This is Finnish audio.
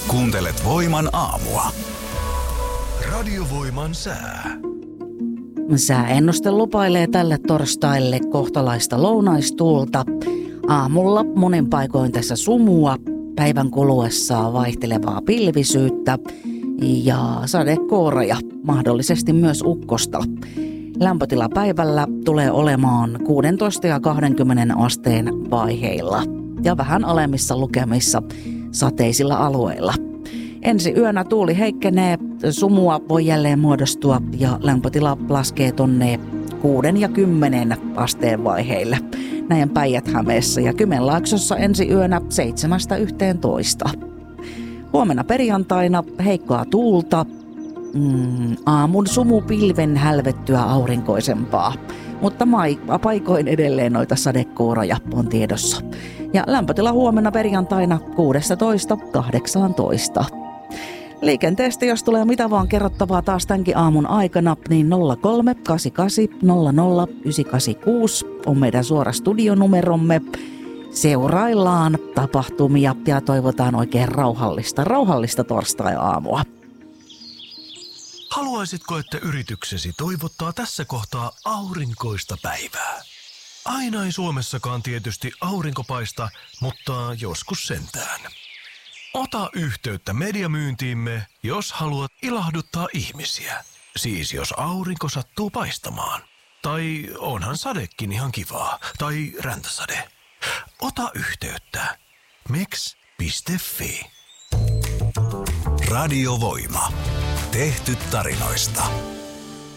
Kuuntelet Voiman aamua. Radiovoiman sää. Sääennuste lupailee tälle torstaille kohtalaista lounaistuulta. Aamulla monin paikoin tässä sumua, päivän kuluessa vaihtelevaa pilvisyyttä ja sadekooreja, mahdollisesti myös ukkosta. Lämpötila päivällä tulee olemaan 16 ja 20 asteen vaiheilla ja vähän alemmissa lukemissa sateisilla alueilla. Ensi yönä tuuli heikkenee, sumua voi jälleen muodostua ja lämpötila laskee tonne 6 ja 10 asteen vaiheille. Näin Päijät-Hämeessä ja Kymenlaaksossa ensi yönä 7–11. Huomenna perjantaina heikkoa tuulta, aamun sumupilven hälvettyä aurinkoisempaa, mutta paikoin edelleen noita sadekooraja on tiedossa. Ja lämpötila huomenna perjantaina 16–18. Liikenteestä, jos tulee mitä vaan kerrottavaa taas tämänkin aamun aikana, niin 0388 00 986 on meidän suora studionumeromme. Seuraillaan tapahtumia ja toivotaan oikein rauhallista torstai-aamua. Haluaisitko, että yrityksesi toivottaa tässä kohtaa aurinkoista päivää? Aina ei Suomessakaan tietysti aurinko paista, mutta joskus sentään. Ota yhteyttä mediamyyntiimme, jos haluat ilahduttaa ihmisiä. Siis jos aurinko sattuu paistamaan. Tai onhan sadekin ihan kivaa. Tai räntäsade. Ota yhteyttä. Meks.fi. Radiovoima. Tehty tarinoista.